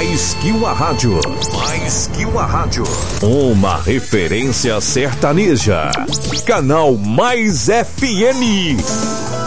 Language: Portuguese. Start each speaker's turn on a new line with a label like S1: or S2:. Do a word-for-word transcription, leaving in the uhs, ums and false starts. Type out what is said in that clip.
S1: Mais que uma rádio. Mais que uma rádio. Uma referência sertaneja. Canal Mais F M.